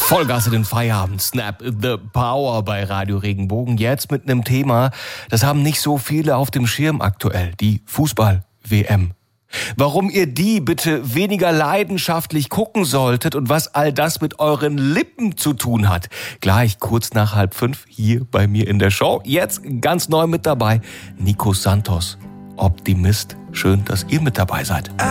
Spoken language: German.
Vollgas in den Feierabend. Snap the Power bei Radio Regenbogen. Jetzt mit einem Thema, das haben nicht so viele auf dem Schirm aktuell. Die Fußball-WM. Warum ihr die bitte weniger leidenschaftlich gucken solltet und was all das mit euren Lippen zu tun hat. Gleich kurz nach 4:30 hier bei mir in der Show. Jetzt ganz neu mit dabei, Nico Santos. Optimist. Schön, dass ihr mit dabei seid.